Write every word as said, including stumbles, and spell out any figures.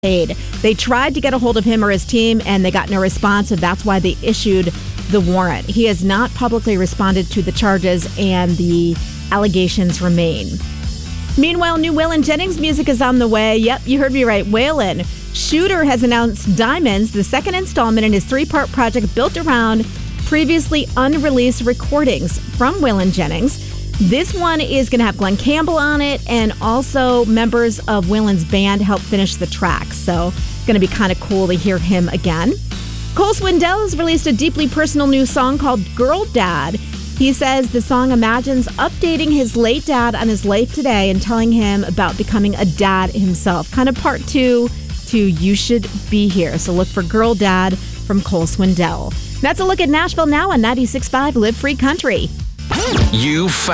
paid. They tried to get a hold of him or his team, and they got no response, so that's why they issued the warrant. He has not publicly responded to the charges, and the allegations remain. Meanwhile, new Waylon Jennings music is on the way. Yep, you heard me right. Waylon. Shooter has announced Diamonds, the second installment in his three-part project built around previously unreleased recordings from Waylon Jennings. This one is going to have Glenn Campbell on it, and also members of Waylon's band help finish the track. So it's going to be kind of cool to hear him again. Cole Swindell has released a deeply personal new song called Girl Dad. He says the song imagines updating his late dad on his life today and telling him about becoming a dad himself. Kind of part two to You Should Be Here. So look for Girl Dad from Cole Swindell. That's a look at Nashville Now on ninety-six point five Live Free Country. You